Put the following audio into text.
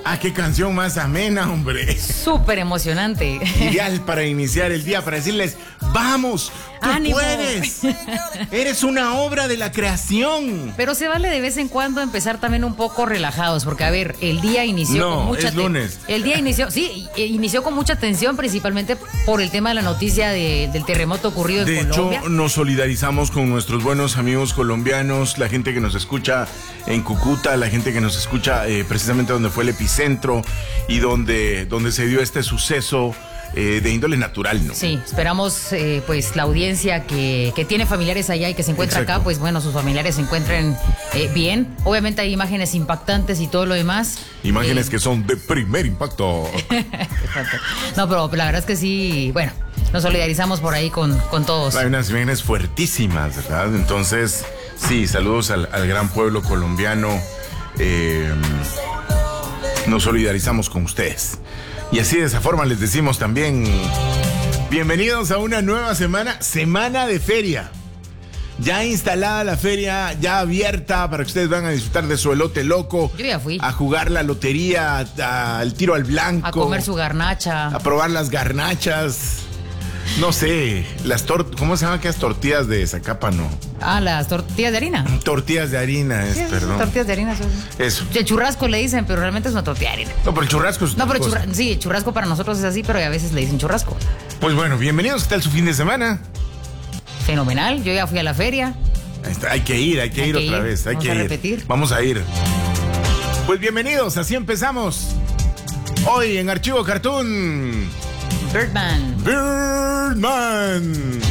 Ah, qué canción más amena, hombre. Súper emocionante. Ideal para iniciar el día, para decirles, vamos, tú ¡Ánimo! puedes. Eres una obra de la creación. Pero se vale de vez en cuando empezar también un poco relajados, porque a ver, el día inició No, con mucha es lunes. El día inició, sí, inició con mucha tensión, principalmente por el tema de la noticia del terremoto ocurrido De en Colombia. hecho, nos solidarizamos con nuestros buenos amigos colombianos, la gente que nos escucha en Cúcuta, la gente que nos escucha precisamente donde fue el epicentro y donde se dio este suceso de índole natural, ¿no? Sí, esperamos pues la audiencia que tiene familiares allá y que se encuentra Exacto. acá, pues bueno, sus familiares se encuentren bien. Obviamente hay imágenes impactantes y todo lo demás. Imágenes que son de primer impacto. No, pero la verdad es que sí, bueno, nos solidarizamos por ahí con todos. Hay unas imágenes fuertísimas, ¿verdad? Entonces, sí, saludos al gran pueblo colombiano. Nos solidarizamos con ustedes. Y así de esa forma les decimos también, bienvenidos a una nueva semana de feria. Ya instalada la feria, ya abierta para que ustedes van a disfrutar de su elote loco. Yo ya fui. A jugar la lotería, al tiro al blanco. A comer su garnacha. A probar las garnachas. No sé, ¿cómo se llaman aquellas tortillas de Zacápano? Ah, las tortillas de harina. Tortillas de harina, Sí, perdón. tortillas de harina. Eso. El churrasco le dicen, pero realmente es una tortilla de harina. No, pero el churrasco es No, otra pero cosa. sí, churrasco para nosotros es así, pero a veces le dicen churrasco. Pues bueno, bienvenidos, ¿qué tal su fin de semana? Fenomenal, yo ya fui a la feria. Ahí está, hay que ir otra vez. Hay Vamos que a ir. repetir. Vamos a ir. Pues bienvenidos, así empezamos. Hoy en Archivo Cartoon, Birdman. Birdman.